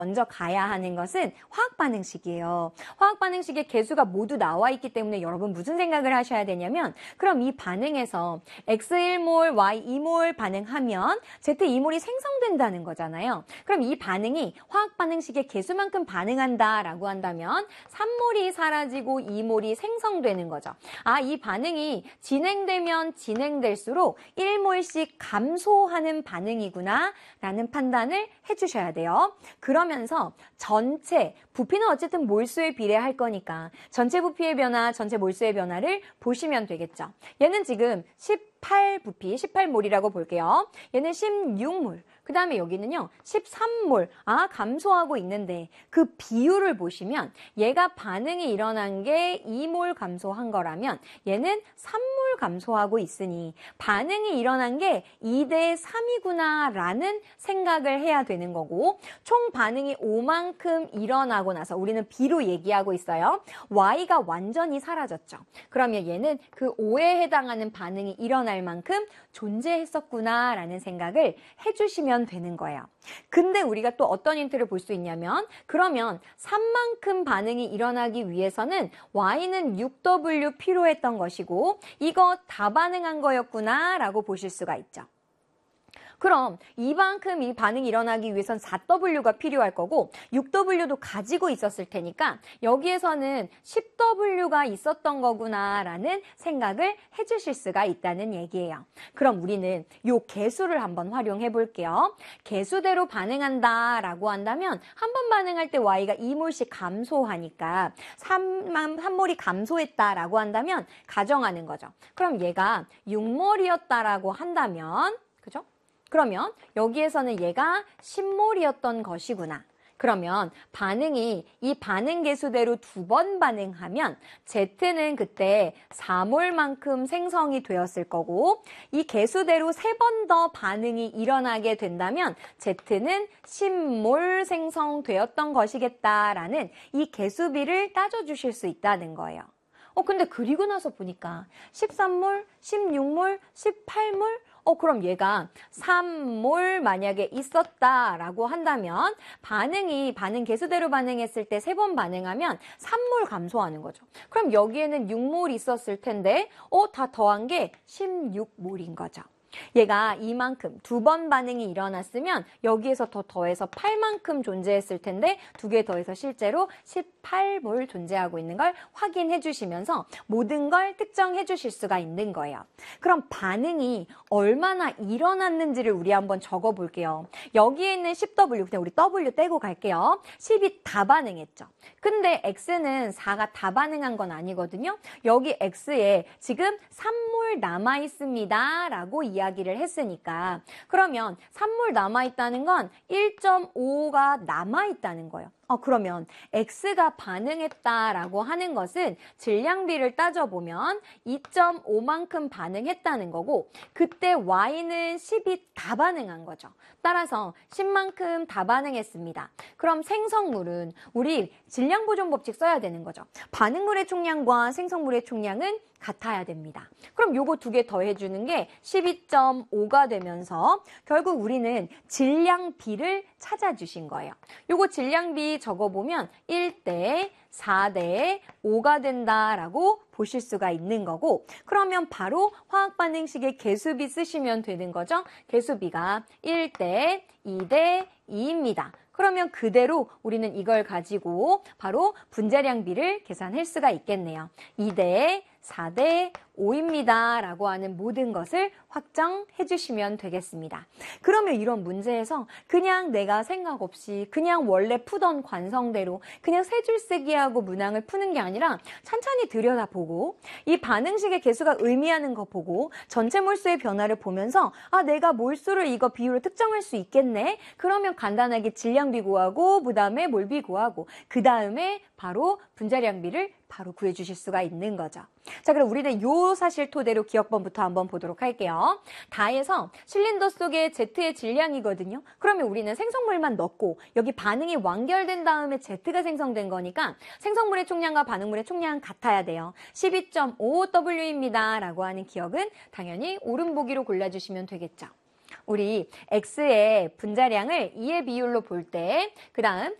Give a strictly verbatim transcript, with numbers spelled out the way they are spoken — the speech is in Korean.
먼저 가야 하는 것은 화학 반응식이에요. 화학 반응식의 개수가 모두 나와 있기 때문에 여러분 무슨 생각을 하셔야 되냐면 그럼 이 반응에서 엑스 일 몰, 와이 이 몰 반응하면 제트 이 몰이 생성된다는 거잖아요. 그럼 이 반응이 화학 반응식의 개수만큼 반응한다라고 한다면 삼 몰이 사라지고 이 몰이 생성되는 거죠. 아, 이 반응이 진행되면 진행될수록 일 몰씩 감소하는 반응이구나 라는 판단을 해주셔야 돼요. 그러면서 전체 부피는 어쨌든 몰수에 비례할 거니까 전체 부피의 변화, 전체 몰수의 변화를 보시면 되겠죠. 얘는 지금 십팔 부피, 십팔 몰이라고 볼게요. 얘는 십육 몰. 그 다음에 여기는요, 십삼 몰. 아, 감소하고 있는데 그 비율을 보시면 얘가 반응이 일어난 게 이 몰 감소한 거라면 얘는 삼 몰 감소하고 있으니 반응이 일어난 게 이 대 삼이구나 라는 생각을 해야 되는 거고 총 반응이 오만큼 일어나고 나서 우리는 B로 얘기하고 있어요. Y가 완전히 사라졌죠. 그러면 얘는 그 오에 해당하는 반응이 일어날 만큼 존재했었구나 라는 생각을 해주시면 되는 거예요. 근데 우리가 또 어떤 힌트를 볼 수 있냐면 그러면 삼만큼 반응이 일어나기 위해서는 Y는 육 더블유 필요했던 것이고 이거 다 반응한 거였구나 라고 보실 수가 있죠. 그럼 이만큼 이 반응이 일어나기 위해선 사 더블유가 필요할 거고 육 더블유도 가지고 있었을 테니까 여기에서는 십 더블유가 있었던 거구나 라는 생각을 해주실 수가 있다는 얘기예요. 그럼 우리는 요 개수를 한번 활용해 볼게요. 개수대로 반응한다 라고 한다면 한 번 반응할 때 Y가 이 몰씩 감소하니까 삼 몰이 감소했다 라고 한다면 가정하는 거죠. 그럼 얘가 육 몰이었다라고 한다면 그죠? 그러면 여기에서는 얘가 십 몰이었던 것이구나. 그러면 반응이 이 반응 개수대로 두 번 반응하면 Z는 그때 사 몰만큼 생성이 되었을 거고 이 개수대로 세 번 더 반응이 일어나게 된다면 Z는 십 몰 생성되었던 것이겠다라는 이 개수비를 따져주실 수 있다는 거예요. 어, 근데 그리고 나서 보니까 십삼 몰, 십육 몰, 십팔 몰 어, 그럼 얘가 삼 몰 만약에 있었다라고 한다면 반응이 반응 개수대로 반응했을 때 세 번 반응하면 삼 몰 감소하는 거죠. 그럼 여기에는 육 몰 있었을 텐데 어, 다 더한 게 십육 몰인 거죠. 얘가 이만큼 두 번 반응이 일어났으면 여기에서 더 더해서 팔만큼 존재했을 텐데 두 개 더해서 실제로 십팔 몰 존재하고 있는 걸 확인해 주시면서 모든 걸 특정해 주실 수가 있는 거예요. 그럼 반응이 얼마나 일어났는지를 우리 한번 적어 볼게요. 여기에 있는 십 더블유, 그냥 우리 W 떼고 갈게요. 십이 다 반응했죠. 근데 X는 사가 다 반응한 건 아니거든요. 여기 X에 지금 삼 몰 남아 있습니다 라고 이야기 이야기를 했으니까 그러면 삼 몰 남아있다는 건 일 점 오가 남아있다는 거예요. 어, 그러면 X가 반응했다라고 하는 것은 질량비를 따져보면 이 점 오만큼 반응했다는 거고 그때 Y는 십이 다 반응한 거죠. 따라서 십만큼 다 반응했습니다. 그럼 생성물은 우리 질량보존 법칙 써야 되는 거죠. 반응물의 총량과 생성물의 총량은 같아야 됩니다. 그럼 요거 두 개 더해주는 게 십이 점 오가 되면서 결국 우리는 질량비를 찾아주신 거예요. 요거 질량비 적어보면 일 대 사 대 오가 된다라고 보실 수가 있는 거고 그러면 바로 화학 반응식의 개수비 쓰시면 되는 거죠. 개수비가 일 대 이 대 이입니다. 그러면 그대로 우리는 이걸 가지고 바로 분자량비를 계산할 수가 있겠네요. 이 대 사 대 오입니다. 라고 하는 모든 것을 확정해 주시면 되겠습니다. 그러면 이런 문제에서 그냥 내가 생각 없이 그냥 원래 푸던 관성대로 그냥 세 줄 세기하고 문항을 푸는 게 아니라 찬찬히 들여다보고 이 반응식의 개수가 의미하는 거 보고 전체 몰수의 변화를 보면서 아 내가 몰수를 이거 비율을 특정할 수 있겠네. 그러면 간단하게 질량비 구하고 그 다음에 몰비 구하고 그 다음에 바로 분자량비를 바로 구해주실 수가 있는 거죠. 자, 그럼 우리는 요 사실 토대로 기억본부터 한번 보도록 할게요. 다에서 실린더 속에 Z의 질량이거든요. 그러면 우리는 생성물만 넣고 여기 반응이 완결된 다음에 Z가 생성된 거니까 생성물의 총량과 반응물의 총량은 같아야 돼요. 십이 점 오 더블유입니다. 라고 하는 기억은 당연히 오름 보기로 골라주시면 되겠죠. 우리 x의 분자량을 이의 비율로 볼 때, 그 다음